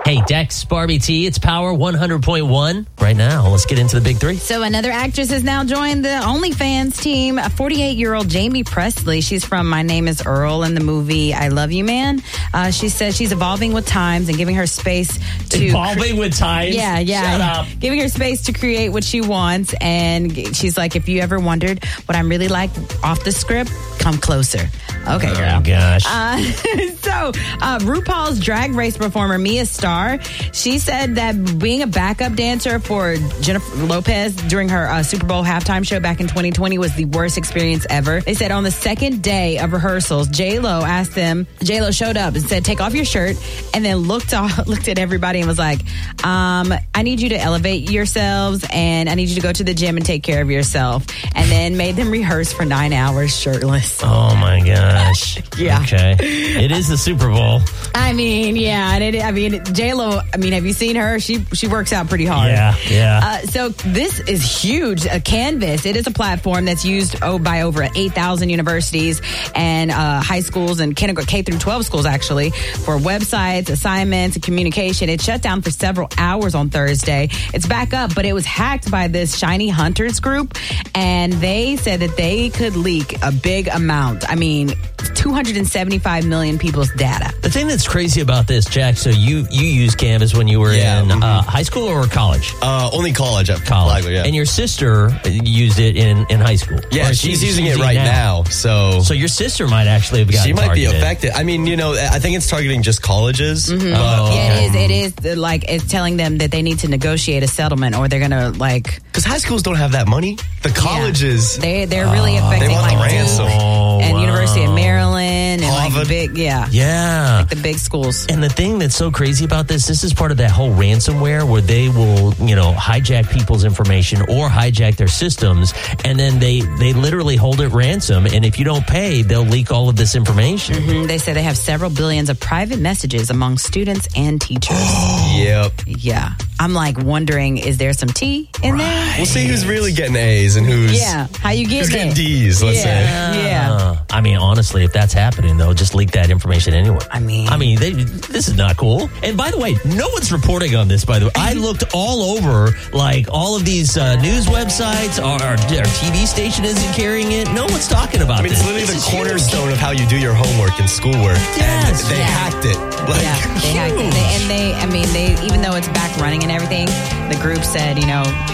Hey, Dex, Barbie T, it's Power 100.1 right now. Let's get into the big three. So another actress has now joined the OnlyFans team. 48-year-old Jamie Presley. She's from My Name is Earl in the movie I Love You, Man. She says she's evolving with times and giving her space to... Evolving with times? Yeah. Shut up. Giving her space to create what she wants. And she's like, if you ever wondered what I'm really like off the script, come closer. Okay, girl. Oh, gosh. So, RuPaul's Drag Race performer Mia Starr, she said that being a backup dancer for Jennifer Lopez during her Super Bowl halftime show back in 2020 was the worst experience ever. They said on the second day of rehearsals, J-Lo showed up and said, take off your shirt, and then looked at everybody and was like, I need you to elevate yourselves, and I need you to go to the gym and take care of yourself. And then made them rehearse for 9 hours shirtless. Oh, my gosh. Yeah. Okay. It is the Super Bowl. I mean, yeah. And J-Lo, have you seen her? She works out pretty hard. Yeah. So this is huge. Canvas, it is a platform that's used by over 8,000 universities and high schools and K through 12 schools, actually, for websites, assignments, and communication. It shut down for several hours on Thursday. It's back up, but it was hacked by this Shiny Hunters group, and they said that they could leak a big amount. 275 million people's data. The thing that's crazy about this, Jack, so you used Canvas when you were in high school or college? Only college. College. Yeah. And your sister used it in high school? Yeah, she's using it right now. So your sister might actually have gotten She might targeted. be affected. I think it's targeting just colleges. Mm-hmm. Yeah, it is. It's telling them that they need to negotiate a settlement or they're going to Because high schools don't have that money. The colleges. They're really affecting they want the Duke ransom. and University of Maryland and Harvard. the big schools. And the thing that's so crazy about this is part of that whole ransomware where they will, hijack people's information or hijack their systems, and then they literally hold it ransom, and if you don't pay, they'll leak all of this information. Mm-hmm. They say they have several billions of private messages among students and teachers. Yep. Yeah. I'm wondering, is there some tea in there? We'll see who's really getting A's and who's how you who's getting getting D's, let's say. Yeah. Honestly, if that's happening, though, just leak that information anyway. This is not cool. And by the way, no one's reporting on this, by the way. I looked all over, all of these news websites, our TV station isn't carrying it. No one's talking about this. It's literally the cornerstone of how you do your homework and schoolwork. Yes. And they hacked it. They hacked it. They even though it's back running and everything, the group said,